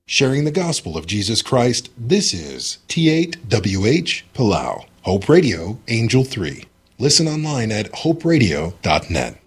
Sharing the gospel of Jesus Christ, this is T8WH Palau, Hope Radio, Angel 3. Listen online at hoperadio.net.